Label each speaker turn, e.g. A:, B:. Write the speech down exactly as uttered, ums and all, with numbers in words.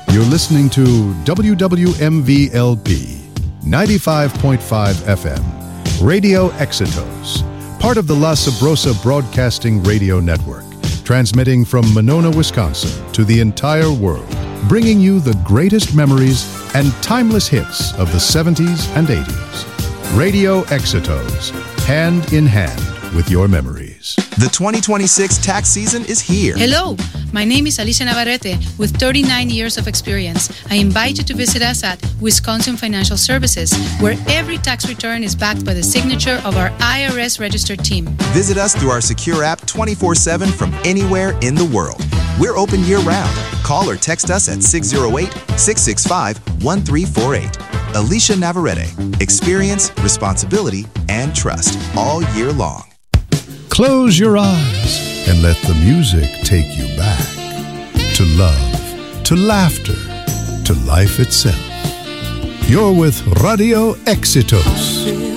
A: You're listening to W W M V L P ninety-five point five F M, Radio Éxitos, part of the La Sabrosa Broadcasting Radio Network, transmitting from Monona, Wisconsin to the entire world, bringing you the greatest memories and timeless hits of the seventies and eighties. Radio Éxitos, hand in hand with your memories.
B: The twenty twenty-six tax season is here.
C: Hello, my name is Alicia Navarrete with thirty-nine years of experience. I invite you to visit us at Wisconsin Financial Services, where every tax return is backed by the signature of our I R S registered team.
B: Visit us through our secure app twenty-four seven from anywhere in the world. We're open year-round. Call or text us at six oh eight, six six five, one three four eight. Alicia Navarrete. Experience, responsibility, and trust all year long.
A: Close your eyes and let the music take you back to love, to laughter, to life itself. You're with Radio Éxitos.